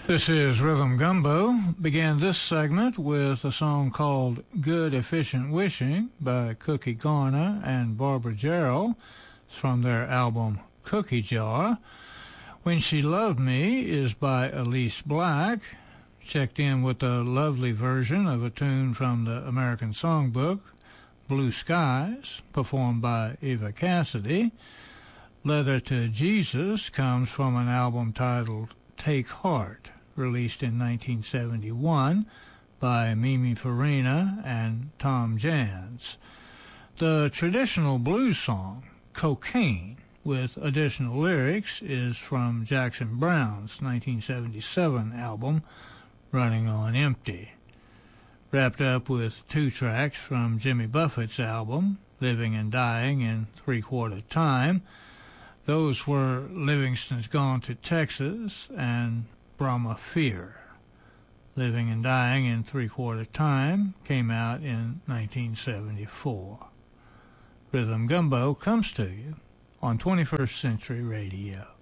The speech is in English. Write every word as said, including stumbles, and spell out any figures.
This is Rhythm Gumbo. Began this segment with a song called Good Efficient Wishing by Cookie Garner and Barbara Jarrell. It's from their album Cookie Jar. When She Loved Me is by Elise Black. Checked in with a lovely version of a tune from the American Songbook, Blue Skies, performed by Eva Cassidy. Letter to Jesus comes from an album titled Take Heart, released in nineteen seventy-one by Mimi Farina and Tom Jans. The traditional blues song, Cocaine, with additional lyrics, is from Jackson Browne's nineteen seventy-seven album, Running on Empty. Wrapped up with two tracks from Jimmy Buffett's album, Living and Dying in Three-Quarter Time. Those were Livingston's Gone to Texas and Brahma Fear. Living and Dying in Three-Quarter Time came out in nineteen seventy-four. Rhythm Gumbo comes to you on twenty-first Century Radio.